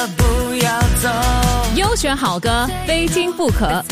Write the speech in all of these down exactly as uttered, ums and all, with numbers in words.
优选好歌，非听不可。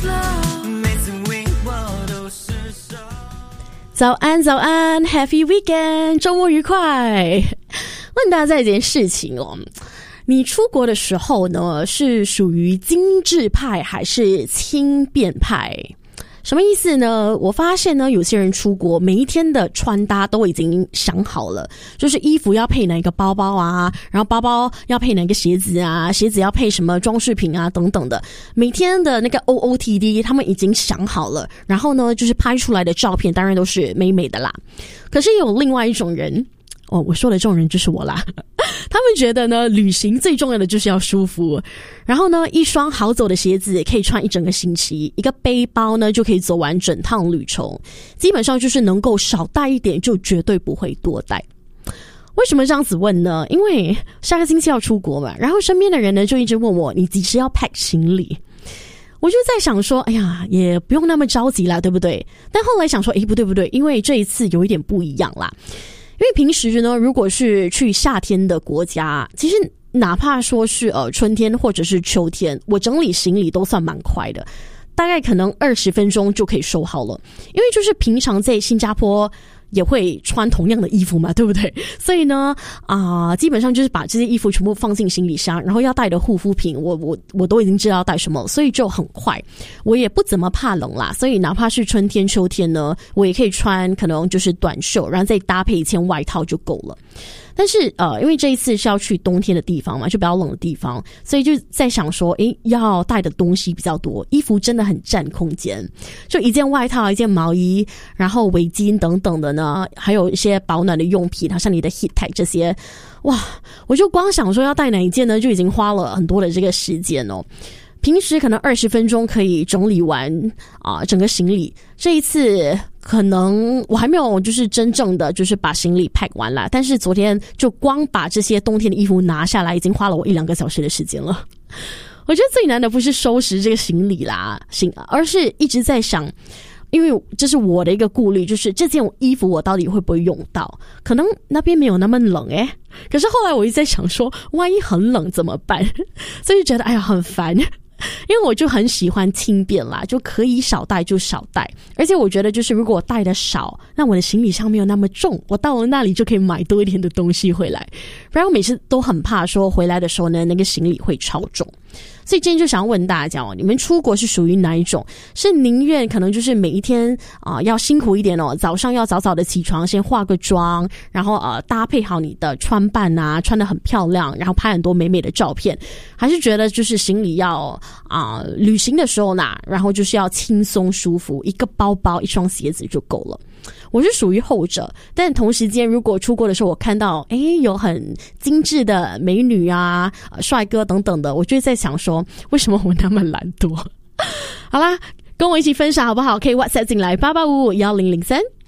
早安早安 Happy Weekend， 周末愉快。问大家一件事情哦，你出国的时候呢，是属于精致派还是轻便派？什么意思呢？我发现呢，有些人出国每一天的穿搭都已经想好了，就是衣服要配哪一个包包啊，然后包包要配哪个鞋子啊，鞋子要配什么装饰品啊等等的，每天的那个 O O T D 他们已经想好了，然后呢就是拍出来的照片当然都是美美的啦。可是有另外一种人，哦，我说的这种人就是我啦。他们觉得呢，旅行最重要的就是要舒服，然后呢，一双好走的鞋子可以穿一整个星期，一个背包呢就可以走完整趟旅程，基本上就是能够少带一点就绝对不会多带。为什么这样子问呢？因为下个星期要出国嘛，然后身边的人呢就一直问我，你几时要 pack 行李？我就在想说，哎呀，也不用那么着急啦，对不对？但后来想说，诶，不对不对，因为这一次有一点不一样啦。因为平时呢，如果是去夏天的国家，其实哪怕说是呃春天或者是秋天，我整理行李都算蛮快的，大概可能二十分钟就可以收好了。因为就是平常在新加坡也会穿同样的衣服嘛，对不对？所以呢，啊、呃，基本上就是把这些衣服全部放进行李箱，然后要带的护肤品，我我我都已经知道要带什么，所以就很快。我也不怎么怕冷啦，所以哪怕是春天、秋天呢，我也可以穿可能就是短袖，然后再搭配一件外套就够了。但是呃，因为这一次是要去冬天的地方嘛，就比较冷的地方，所以就在想说，诶，要带的东西比较多，衣服真的很占空间，就一件外套、一件毛衣，然后围巾等等的呢，还有一些保暖的用品，好像你的 heat tag 这些，哇，我就光想说要带哪一件呢，就已经花了很多的这个时间哦。平时可能二十分钟可以整理完啊、呃、整个行李，这一次可能我还没有就是真正的就是把行李 pack 完了，但是昨天就光把这些冬天的衣服拿下来，已经花了我一两个小时的时间了。我觉得最难的不是收拾这个行李啦，行，而是一直在想，因为这是我的一个顾虑，就是这件衣服我到底会不会用到？可能那边没有那么冷诶，可是后来我一直在想说，万一很冷怎么办？所以就觉得哎呀很烦。因为我就很喜欢轻便啦，就可以少带就少带，而且我觉得就是如果我带的少，那我的行李箱没有那么重，我到了那里就可以买多一点的东西回来，不然我每次都很怕说回来的时候呢，那个行李会超重。所以今天就想问大家哦，你们出国是属于哪一种？是宁愿可能就是每一天啊、呃、要辛苦一点哦，早上要早早的起床，先化个妆，然后呃搭配好你的穿扮啊，穿得很漂亮，然后拍很多美美的照片，还是觉得就是行李要啊、呃、旅行的时候呢，然后就是要轻松舒服，一个包包一双鞋子就够了。我是属于后者，但同时间如果出国的时候我看到诶有很精致的美女啊、呃、帅哥等等的，我就在想说为什么我那么懒惰。好啦，跟我一起分享好不好？可以 WhatsApp 进来八八五五一零零三。